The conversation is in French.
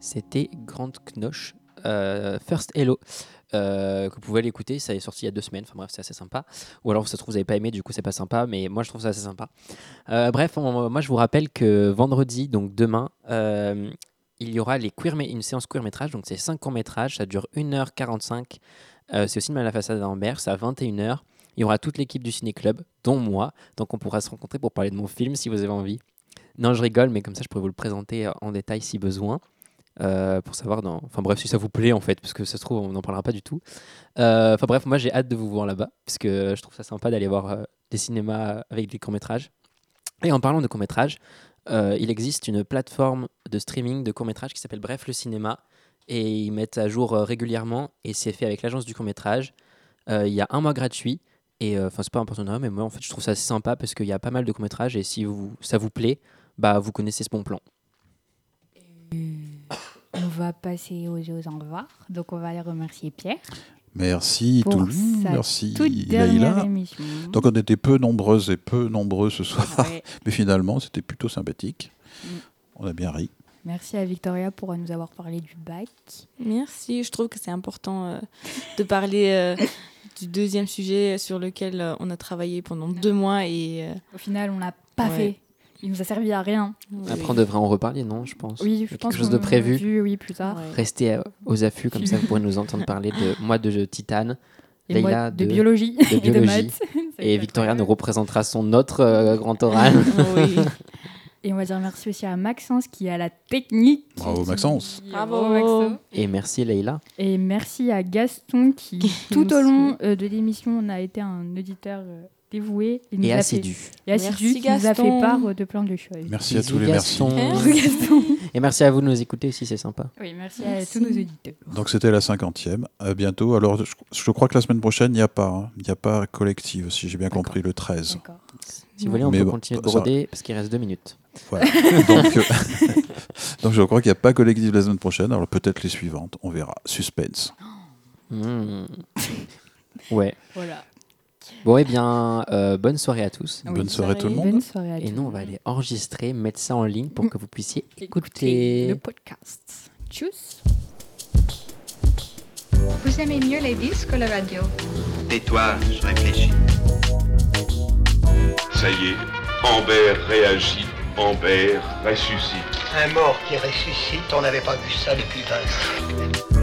C'était Grande Knoche, First Hello, que vous pouvez l'écouter, ça est sorti il y a 2 semaines, enfin bref, c'est assez sympa. Ou alors, ça se trouve, vous n'avez pas aimé, du coup, c'est pas sympa, mais moi, je trouve ça assez sympa. Bref, moi, je vous rappelle que vendredi, donc demain, il y aura une séance court-métrage, donc c'est 5 courts-métrages, ça dure 1h45. C'est au cinéma La Façade à Ambert, c'est à 21h. Il y aura toute l'équipe du Ciné-Club, dont moi, donc on pourra se rencontrer pour parler de mon film si vous avez envie. Non, je rigole, mais comme ça, je pourrais vous le présenter en détail si besoin. Pour savoir enfin bref, si ça vous plaît en fait, parce que ça se trouve on n'en parlera pas du tout. Enfin bref, moi j'ai hâte de vous voir là-bas parce que je trouve ça sympa d'aller voir des cinémas avec des courts-métrages. Et en parlant de courts-métrages, il existe une plateforme de streaming de courts-métrages qui s'appelle Bref le cinéma, et ils mettent à jour régulièrement, et c'est fait avec l'agence du court-métrage. Il y a 1 mois gratuit, et enfin c'est pas un partenariat, mais moi en fait je trouve ça assez sympa parce qu'il y a pas mal de courts-métrages, et si ça vous plaît, bah vous connaissez ce bon plan. On va passer aux au revoir. Donc, on va aller remercier Pierre. Merci pour tout le monde. sa Merci toute dernière Leïla. émission. Donc on était peu nombreuses et peu nombreux ce soir, Ouais. mais finalement c'était plutôt sympathique. On a bien ri. Merci à Victoria pour nous avoir parlé du bac. Merci, je trouve que c'est important de parler du deuxième sujet sur lequel on a travaillé pendant 2 mois. Et, Au final, on l'a pas fait. Il nous a servi à rien. Après, on devrait en reparler, non, je pense. Oui, je pense quelque chose de prévu. Oui, plus tard. Ouais. Restez aux affûts, comme ça vous pourrez nous entendre parler de moi de Titane, Et Leïla moi, de biologie et de biologie. maths. Et Victoria nous représentera son autre grand oral. Oui. Et on va dire merci aussi à Maxence qui est à la technique. Bravo Maxence. Bravo. Maxence. Et merci Leïla. Et merci à Gaston qui, tout au long de l'émission, on a été un auditeur dévoué. Il nous Et a assidu. fait, et assidu, Merci, qui nous a fait Gaston. part de plein de choses. Merci à Bisous, tous les merci. Gaston. Bisous, Gaston. Et merci à vous de nous écouter aussi, c'est sympa. Oui, merci Merci. à tous nos auditeurs. Donc c'était la 50e. À bientôt. Alors je crois que la semaine prochaine il n'y a pas. Il n'y a pas collective si j'ai bien D'accord. compris le 13. D'accord. Si vous voulez, on Mais peut bon, continuer de ça- broder parce qu'il reste 2 minutes. Voilà. Donc je crois qu'il n'y a pas collective la semaine prochaine. Alors peut-être les suivantes. On verra. Suspense. Ouais. Voilà. Bon, eh bien, bonne soirée à tous. Oui, Bonne soirée tout le monde. Bonne soirée à tous. Et nous, on va aller enregistrer, mettre ça en ligne pour que vous puissiez Écoutez écouter. le podcast. Tchuss. Vous aimez mieux les disques ou la radio? Tais-toi, je réfléchis. Ça y est, Amber réagit, Amber ressuscite. Un mort qui ressuscite, on n'avait pas vu ça depuis 20 ans.